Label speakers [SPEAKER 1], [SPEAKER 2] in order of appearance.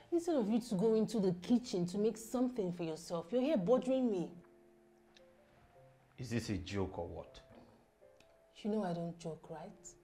[SPEAKER 1] Instead of you to go into the kitchen to make something for yourself, you're here bothering me.
[SPEAKER 2] Is this a joke or what?
[SPEAKER 1] You know I don't joke, right?